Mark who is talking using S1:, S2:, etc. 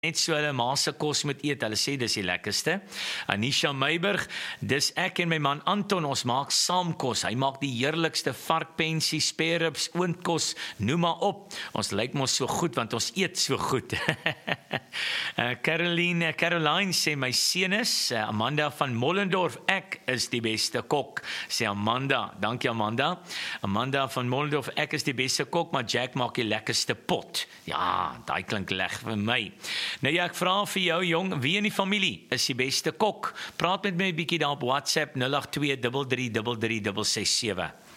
S1: net so hulle ma se kos moet eet, hulle sê dis die lekkerste. Anisha Meiburg, dis ek en my man Anton, ons maak saam kos. Hy maak die heerlikste varkpensie, spareribs, oondkos, noem maar op. Ons lyk mos so goed want ons eet so goed. Caroline sê my seun is Amanda van Mollendorf, ek is die beste kok, sê Amanda. Dankie Amanda. Amanda van Mollendorf, ek is die beste kok, maar Jack maak die lekkerste pot. Ja, daai klink leg vir my. Nou ja, ek vra vir jou jong, wie in die familie is die beste kok? Praat met my 'n bietjie daar op WhatsApp 082 33 667.